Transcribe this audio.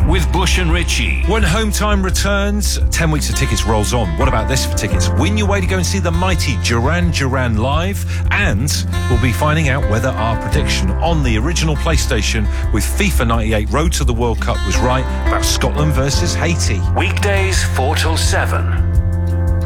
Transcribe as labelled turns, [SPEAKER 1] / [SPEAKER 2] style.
[SPEAKER 1] with Bush and Richie.
[SPEAKER 2] When home time returns, 10 weeks of tickets rolls on. What about this for tickets? Win your way to go and see the mighty Duran Duran live, and we'll be finding out whether our prediction on the original PlayStation with FIFA 98 Road to the World Cup was right about Scotland versus Haiti.
[SPEAKER 1] Weekdays 4 till 7.